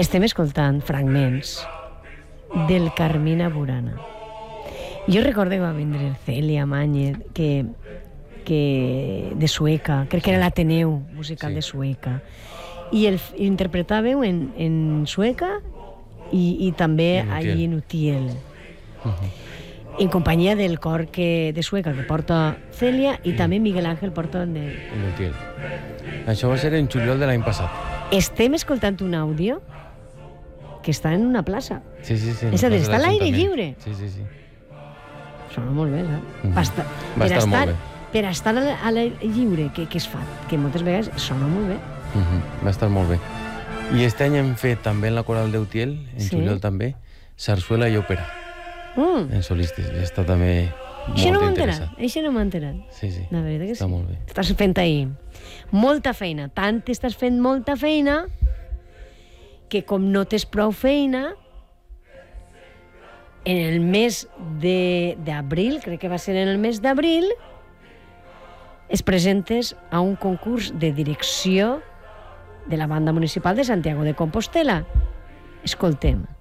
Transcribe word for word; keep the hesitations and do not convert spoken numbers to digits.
estem escoltant fragments del Carmina Burana. Jo recordo que va vindre Celia Mañez, que, que de Sueca, crec que era l'Ateneu musical sí. de Sueca, i el interpretàveu en, en sueca i, i també allí en Utiel. Uh-huh. En companyia del cor que, de Sueca que porta Celia i sí. també Miguel Ángel porta el de... En Utiel. Això va ser en juliol de l'any passat. Estem escoltant un àudio que està en una plaça. Sí, sí, sí. És a dir, està a l'aire lliure. Sí, sí, sí. Sona molt bé, eh? Mm-hmm. Va estar, Va per estar estar, molt bé. Per estar a l'aire lliure, que, que es fa, que moltes vegades sona molt bé. Mm-hmm. Va estar molt bé. I este any hem fet també en la Coral d'Utiel, en sí. juliol també, sarsuela i òpera. Mm. En solistes. I està també molt això no interessant. Això no m'ha enterat. Sí, sí. La veritat que està sí. molt bé. Estàs fent ahir molta feina. Tant estàs fent molta feina que com no tens prou feina, en el mes d'abril, crec que va ser en el mes d'abril, es presentes a un concurs de direcció de la Banda Municipal de Santiago de Compostela. Escoltem.